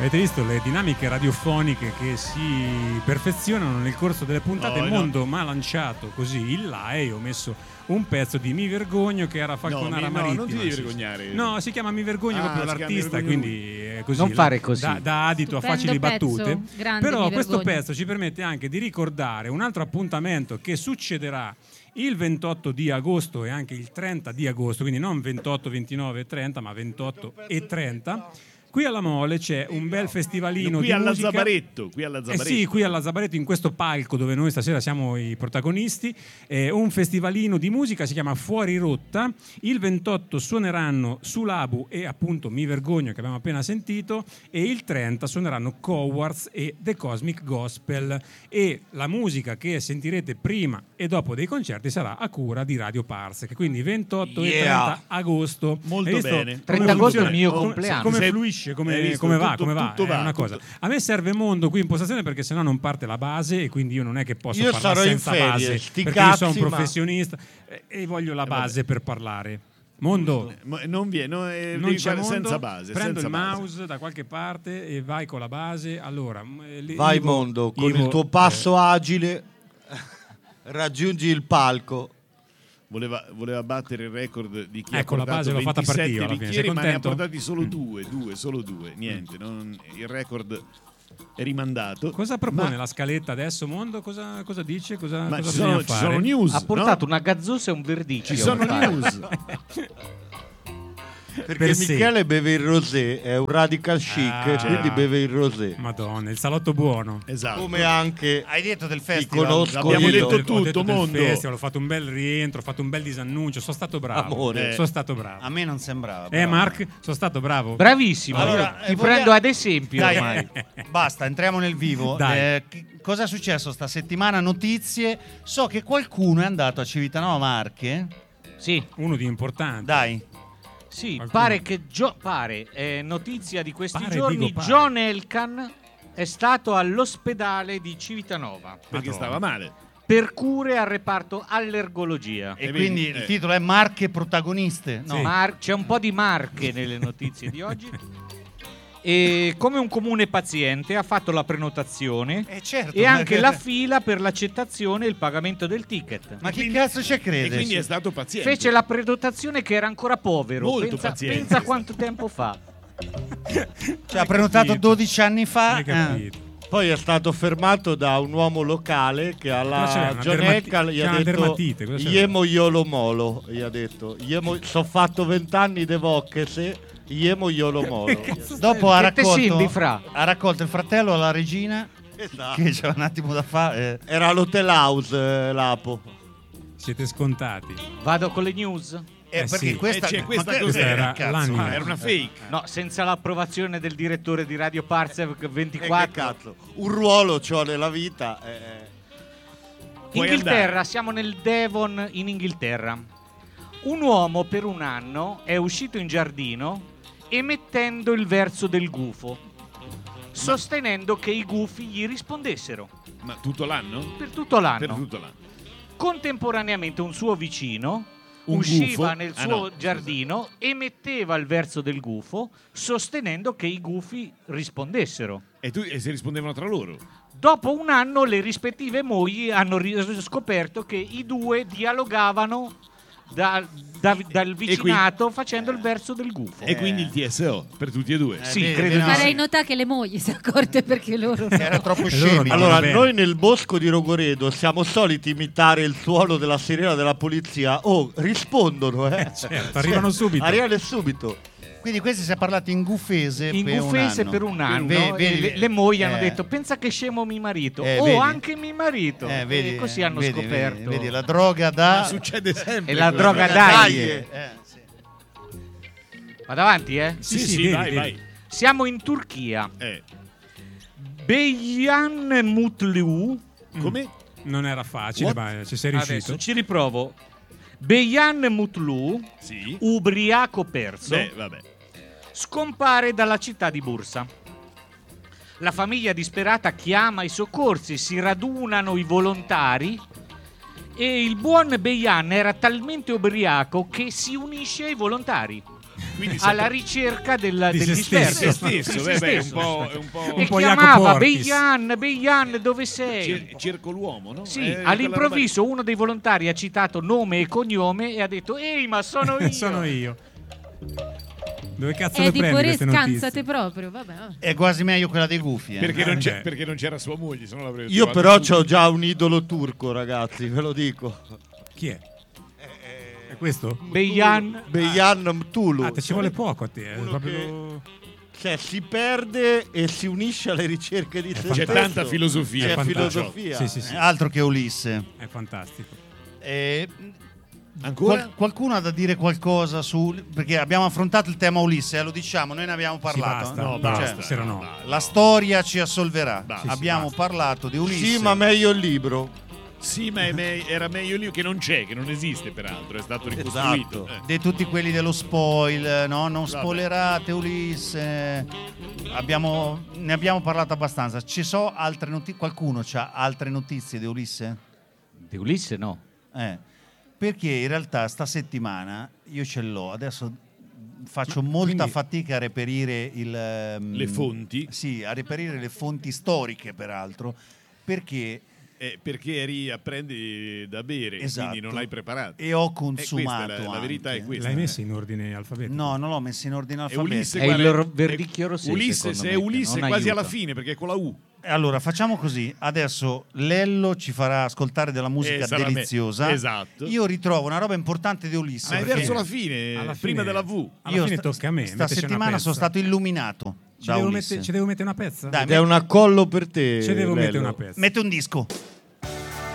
Avete visto le dinamiche radiofoniche che si perfezionano nel corso delle puntate? Il mondo mi ha lanciato così in là e io ho messo un pezzo di Mi Vergogno che era Falconara Marittima. No, non ti devi vergognare. No, si chiama Mi Vergogno proprio l'artista, quindi è così. Non fare così. Da adito Stupendo a facili pezzo, battute. grande Però Mi questo Vergogno. pezzo ci permette anche di ricordare un altro appuntamento che succederà il 28 di agosto e anche il 30 di agosto, quindi non 28, 29 e 30, ma 28 e 30. Qui alla Mole c'è un bel festivalino qui di alla musica. Zabaretto, qui alla Zabaretto. Sì, qui alla Zabaretto, in questo palco dove noi stasera siamo i protagonisti, un festivalino di musica, si chiama Fuori Rotta. Il 28 suoneranno Sulabu e appunto Mi Vergogno che abbiamo appena sentito, e il 30 suoneranno Cowards e The Cosmic Gospel, e la musica che sentirete prima e dopo dei concerti sarà a cura di Radio Parsec, quindi 28 e 30 agosto. Molto Hai visto bene. 30 agosto è il funziona? mio compleanno. Come Sei- fluisce, hai come visto? va, Tutto- come va, tutto è va, una tutto- cosa. A me serve Mondo qui in postazione perché sennò non parte la base, e quindi io non è che posso Io parlare sarò in senza ferie, base, sti perché io sono un cazzi, ma- professionista e voglio la base per parlare. Mondo, Non viene, non devi c'è fare Mondo, senza base. prendo senza il base. mouse da qualche parte e vai con la base. Allora, Vai Ivo- Mondo, con Ivo, il tuo passo agile raggiungi il palco. Voleva battere il record di chi Ecco, ha la portato base l'ho fatta 27 partire alla fine. bicchieri, Sei ma ne ha contento? portati solo solo due, niente, il record è rimandato. Cosa propone Ma- la scaletta adesso, Mondo? Cosa dice? Cosa Ma bisogna ci fare? sono news, Ha portato no? una gazzosa e un verdicchio. Ci sono news. Perché Per sé. Michele beve il rosé, è un radical chic, Ah. quindi beve il rosé. Madonna, il salotto buono. Esatto. Come anche Hai detto del ti festival? conosco Abbiamo io. detto Ho tutto, detto del Mondo. festival, ho fatto un bel rientro, ho fatto un bel disannuncio, sono stato bravo. Amore. Sono stato bravo. A me non sembrava. però. Mark, sono stato bravo. Bravissimo. Allora, Io ti vogliamo- prendo ad esempio Dai, ormai. basta, entriamo nel vivo. Dai. Cosa è successo sta settimana? Notizie. So che qualcuno è andato a Civitanova Marche. Sì, Uno di importante. Dai. sì, Qualcuno- pare che notizia di questi Pare, giorni, dico pare. John Elkann è stato all'ospedale di Civitanova Perché Madonna. stava male. per cure al reparto allergologia. E E quindi vedi, il titolo è Marche protagoniste. No. Sì. C'è un po' di marche nelle notizie di oggi. E come un comune paziente ha fatto la prenotazione Certo. e anche la fila per l'accettazione e il pagamento del ticket. Ma chi cazzo c'è crede? E quindi è stato paziente. Fece la prenotazione che era ancora povero. Molto paziente. Pensa quanto tempo fa. Cioè, ha prenotato capito. 12 anni fa. Hai capito. Poi è stato fermato da un uomo locale che Cosa c'è? alla Una John Elkann gli c'è ha una detto dermatite, cosa c'è? Iemo iolo molo, gli ha detto. So fatto 20 anni de vocchese, Iemo iolo molo. Dopo ha Che te raccolto, sembri, fra? ha raccolto il fratello alla regina. Esatto. Che c'era un attimo da fare. Era all'Hotel House Lapo. Siete scontati. Vado con le news? Perché sì. questa, c'è questa ma che- cos'era? Era cazzo, l'anima. Era una fake. No, senza l'approvazione del direttore di Radio Parsec Che 24. cazzo, un ruolo c'ho nella vita. Puoi Inghilterra, andare. siamo nel Devon in Inghilterra. Un uomo per un anno è uscito in giardino emettendo il verso del gufo, sostenendo che i gufi gli rispondessero Ma tutto l'anno? per tutto l'anno. Per tutto l'anno. Contemporaneamente un suo vicino Un usciva gufo? nel Ah, suo no, giardino, emetteva il verso del gufo, sostenendo che i gufi rispondessero. E si rispondevano tra loro. Dopo un anno le rispettive mogli hanno scoperto che i due dialogavano dal vicinato facendo il verso del gufo. E quindi il TSO per tutti e due. Sì, vedi, credo vedi, di no. Farei sì. notare che le mogli si accorte perché loro no. Era troppo loro scemi. no. Allora, bene. noi nel bosco di Rogoredo siamo soliti imitare il suono della sirena della polizia. Oh, rispondono, Certo, arrivano subito. Arrivano subito. Quindi questi si è parlato in gufese In per gufese un anno. per un anno Vedi, e le mogli hanno detto pensa che scemo mio marito vedi. anche mio marito vedi, e così hanno vedi, scoperto vedi, la droga da... Succede sempre. e la questo. droga dai. sì. Vado avanti, Sì, devi, vai, devi. vai. siamo in Turchia. Beyan Mutlu Come? Non era facile, What? ma ci sei riuscito. adesso ci riprovo. Beyan Mutlu, Sì. ubriaco perso, Beh, vabbè. scompare dalla città di Bursa. La famiglia disperata chiama i soccorsi, si radunano i volontari e il buon Beyan era talmente ubriaco che si unisce ai volontari. Quindi alla ricerca Di degli se spermi. stesso, Di se beh, stesso. è un po'. E po' chiamava Jacopo Ortis. Beian, dove sei? Cerco l'uomo, no? Sì, all'improvviso uno dei volontari ha citato nome e cognome e ha detto ehi, ma sono io. Sono io. Dove cazzo le di prendi Poré, queste notizie? scansate proprio, vabbè. È quasi meglio quella dei gufi. Perché non c'era sua moglie, se no l'avrebbe Io trovato però tu. ho già un idolo turco, ragazzi, ve lo dico. Chi è? È questo? Beian. Beyan Mtulu. Ah, te ci vuole poco a te. Uno Proprio... Cioè, si perde e si unisce alle ricerche di se C'è stesso. tanta filosofia. C'è fantastico. filosofia. Sì, sì. Altro che Ulisse. È fantastico. Ancora? Qualcuno ha da dire qualcosa su... Perché abbiamo affrontato il tema Ulisse, lo diciamo, noi ne abbiamo parlato. basta. No, Basta, basta. se no. La storia ci assolverà. Sì, sì, abbiamo basta. parlato di Ulisse. Sì, ma meglio il libro. Sì, ma era meglio lì che non c'è, che non esiste peraltro, è stato ricostruito. Esatto. di tutti quelli dello spoil, no? Non Vabbè. spoilerate Ulisse. Ne abbiamo parlato abbastanza. Ci so altre notizie? Qualcuno ha altre notizie di Ulisse? Di Ulisse no. Perché in realtà sta settimana io ce l'ho, adesso faccio molta quindi- fatica a reperire Le fonti? Sì, a reperire le fonti storiche peraltro, perché Perché eri a prendi da bere, Esatto. quindi non l'hai preparato. e ho Questa consumato la verità è anche. questa. L'hai messo in ordine alfabetico? No, non l'ho messo in ordine E alfabetico. Ulisse, È guarda, il verdicchio rossese, Ulisse, secondo se me, è che Ulisse non quasi aiuta. alla fine, perché è con la U. Allora facciamo così, adesso Lello ci farà ascoltare della musica sarà deliziosa. esatto. Io ritrovo una roba importante di Ulisse. Ma è perché verso la fine, Alla prima fine- della V. Alla io fine tocca a me. Sta metterci una settimana pezza. sono stato illuminato da Ulisse. Ci devo mettere una pezza? Dai, Ed è un accollo per te. Ci devo mettere Lello. una pezza. Mette un disco.